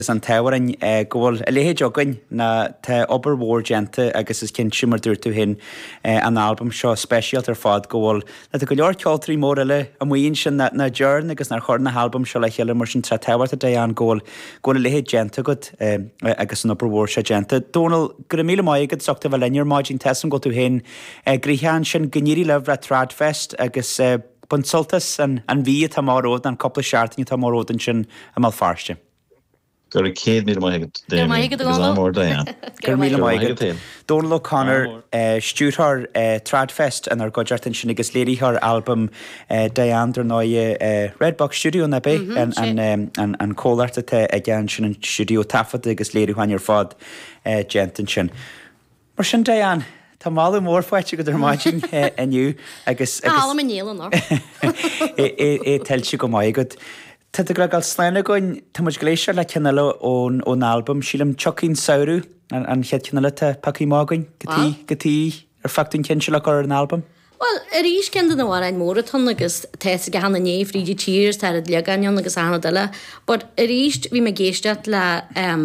an teharin ggóil a léhéid jogain na te obair mhór genta agus is cin simar dúirtú hin an album seo speisialt ar fád ggóil na go leor ceoltarí mór eile a mhaon sin na dearn agus nar chur na album seo le chéile mar sin tre tehairt a déan ggóil a léhéid genta go agus an obair mhór se genta. Donal gur míle maigad soachta bh leir máidín tesan go tú hin gríchean sin gníirí leh ra Tradfest agus bunsoltas an bhí tá máród an coppla seaartní tá máródan sin am Malfarste. Gur a céad míle maigad mór Diane. Gur míle maigad. Donal O'Connor stúrthar Tradfest an ar gojartan sin agus léirithar album Diane dar náide Redbox Studio na bé an cólarta te a gceann sin an studio tafad agus léirithhain ar fád gentan sin. Mar sin Diane, tá mála mór foiite go máidin aniu agus... Ála me níl an tellte go maigad. Tá a gal sléine goin tá muid gléisiir le cinile ón album sílam Chucking Sauru an chead cinile te pací mágain gotí ar factún cin se le go an album? Well, rís cin an bhhar ein móraton agus teise go hanna né frídí tírs tar a leganon agus anna deile, but ríist bhí me géisteat le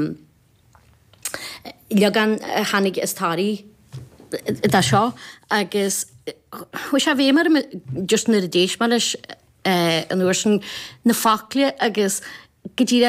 legan hannig istáí da seo agus chu se bhémar just na a déis mar leis an uairsin na faclia agus gotí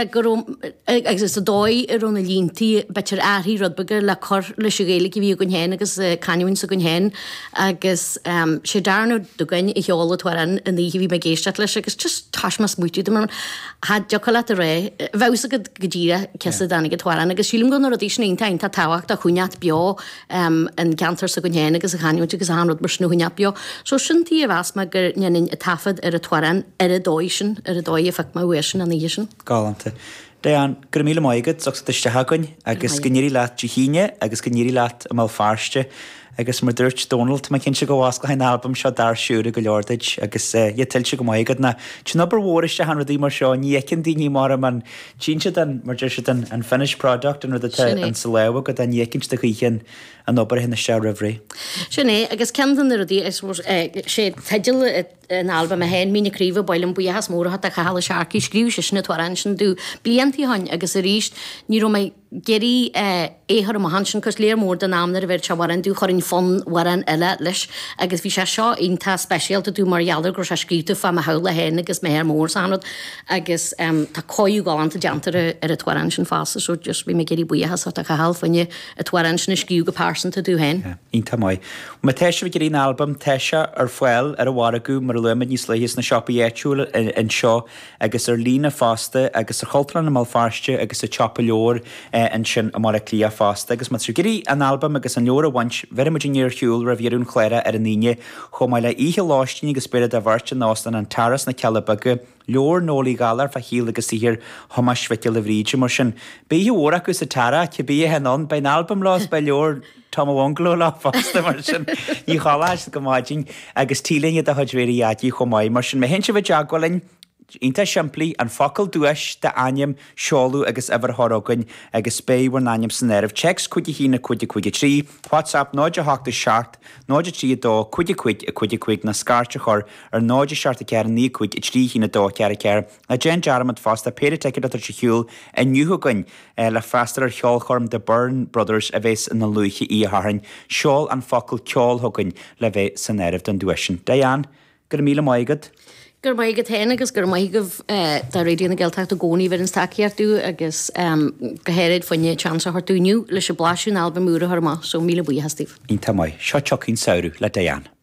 agus a dóid ar na líntaí betir airthaí rudbagar le chur leis géala bhí gon héin agus canhain sa gon héin agus sé darnú dogain i cheolala tuaran a ní bhí me géisteat leis agus just taismas mútiú mar had jola a ré bhesa go godíre ce danig go tuaran agus sílim gon a dís naontain tá táhacht a chuneat beo an cantar sa gon héin agus a chaúint agus anrod mar snú chuneat beo. So sintíí a bhas me gur neann a tafad ar a tuaran ar a dóisin ar a dóid a fecht má bhuisin an ísin. Galanta. Diane, gur míle maigad soachta isteagain agus gníirí leat Dihíine agus gníirí leat am Malfarste agus mar dúirt Donald má cinn se go bhásca hain album seo darsúra go leordaid agus tiltte go maigad na tnabar mhóriste han ruí mar seo nícinn daoine mar an tínse an mar an finished product an rud an sa leha go an nícinnste chuchéan an obair hinna se rahrí. Sinné agus cean a rudí sé teidir an album a hen mína críomh bailm bu has mór hat a chahala seaarcí scríú se sinna tuaran sin dú bliantí hain agus a ríist ní ro mé geirí éhar am hansin cos léir mór den námnar a bheit se waran dú chorin fon waran eile leis agus bhí se seo onanta speisialta dú marhealar gur se scríú fa a heula hen agus mé mór sanrad agus tá coú gáanta deantar ar a tuaran sin fása so just bhí me geirí buhas a chahall fanne a tuaran sin scríú go pásanta dú hen. Ínta mai. Ma teise bh geín album teise ar foiil ar a bhharagú mar luimid níos leihéis na sioppa éúil an seo agus ar lína fásta agus ar choultran na Malfarste agus a choppa leor an sin a mar a clí fásta agus mat geí an album agus an leor a bhaint verimuidir hiúil ra bhíún chléire ar an níine chomáid le ihe láistíní agus spiad a bharte nástan an taras na cealabaga leor nólaí galar fa híal agus tíhir thomas sveitil le bhríide mar sin. Bí óra agus a tara ce bí henan bein album lás bei leor Tom Wongló lá fásta mar sin í chaáis go máidin agus tílaine a chuidréí adí chomáid mar sin me hen se bheith deagháin Ínta siimplí an focail dúis de aim seolú agus ever thoragain agus spéhhar naim san nerv checks chuide hína chuide trí, WhatsApp 9 seart 9 trí dó chuide na scarte chur ar 9 seart a cear ní chuid i trí hína dó cear a gen dearmad fásta péidir teiciid a hiúil a nniuthagain le festar ar cheolchorm de Byrne Brothers a bheits in na luiche í hain seol an focail ceolthagain le bheith san nerv den dúisin. Diane, gur míle maigad. Gur maigad hen agus gur maigad da réidirna geilteach a gcónaí bhar an staciartú agus gohéad fanne chance a hartúniu leis a blaisiún album múra harma so míle buí hastíh. Ínta mai, seo Chucking Sauru le Diane.